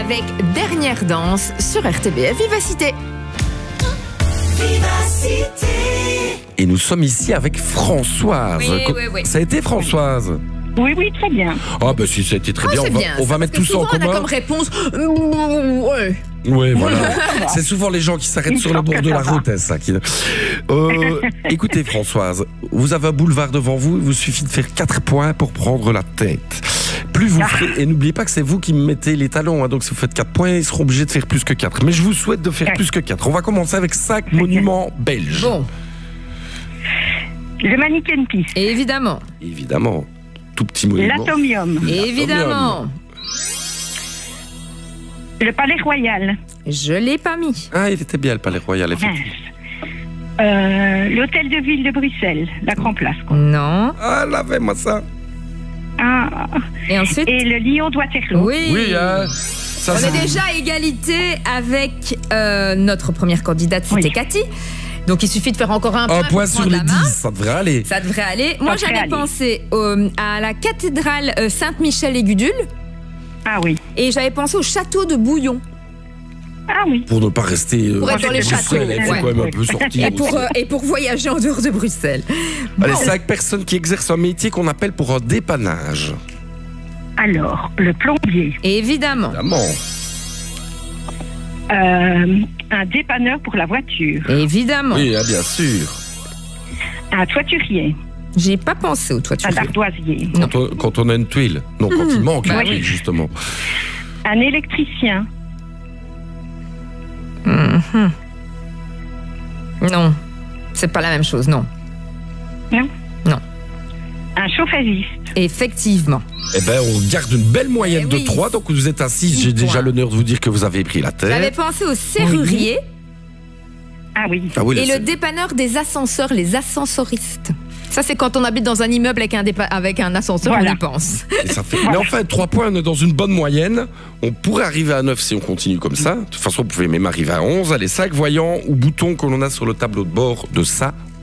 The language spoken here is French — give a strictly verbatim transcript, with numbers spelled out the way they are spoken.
avec Dernière danse sur R T B F Vivacité. Vivacité. Et nous sommes ici avec Françoise. Oui, oui, oui. Ça a été, Françoise? Oui, oui, très bien. Ah, bah si, ça a été très Oh, bien. c'est On va, bien, on ça, va mettre tout parce que ça en souvent, on a commun. comme réponse. euh, ouais. Oui, voilà. C'est souvent les gens qui s'arrêtent sur le bord de la route, hein, ça. Qui... Euh, écoutez, Françoise, vous avez un boulevard devant vous. Il vous suffit de faire quatre points pour prendre la tête. Plus vous ferez, et n'oubliez pas que c'est vous qui me mettez les talons, hein, donc si vous faites quatre points, ils seront obligés de faire plus que quatre. Mais je vous souhaite de faire plus que quatre. On va commencer avec cinq monuments belges. Bon, Le Mannequin Piste. évidemment. Évidemment, tout petit monument. L'Atomium. Évidemment. Le Palais Royal. Je l'ai pas mis. Ah, il était bien le Palais Royal, effectivement. Euh, L'Hôtel de Ville de Bruxelles. La Grand Place, quoi. Non. Ah, lavez-moi ça. Ah. Et ensuite. Et le Lion d'Waterloo. Oui. Oui, hein. Ça, On c'est- est déjà à égalité avec euh, notre première candidate, c'était Oui. Cathy. Donc il suffit de faire encore un point. Un pour point sur prendre les la main. dix, ça devrait aller. Ça devrait aller. Moi, devrait j'avais aller. pensé euh, à la cathédrale euh, Saint-Michel-et-Gudule Ah oui. et j'avais pensé au château de Bouillon. Ah oui. Pour ne pas rester euh, Pour être dans les Bruxelles, châteaux, il faut ouais. quand même un peu sortir. Et pour, aussi. euh, et pour voyager en dehors de Bruxelles. Allez, Bon. cinq personnes qui exercent un métier qu'on appelle pour un dépannage. Alors, le plombier. Évidemment. Évidemment. Euh, un dépanneur pour la voiture. Évidemment. Oui, hein, bien sûr. Un toiturier. J'ai pas pensé au toit. Un ardoisier. Quand on, quand on a une tuile. Non, quand il manque Bah une oui. tuile, justement. Un électricien. Mhm. Non. C'est pas la même chose, non. Non. Non. Un chauffagiste. Effectivement. Eh bien, on garde une belle moyenne Eh oui. de trois. Donc, vous êtes à six. Six J'ai déjà points. l'honneur de vous dire que vous avez pris la J'avais tête. pensé au serrurier Ah oui. Ah oui, et là, le dépanneur des ascenseurs, les ascensoristes. Ça, c'est quand on habite dans un immeuble avec un, dépa- avec un ascenseur, Voilà. on y pense. c'est- ça fait... Mais enfin, trois points, on est dans une bonne moyenne. On pourrait arriver à neuf si on continue comme ça. De toute façon, vous pouvez même arriver à onze. Allez, cinq voyants ou boutons que l'on a sur le tableau de bord de ça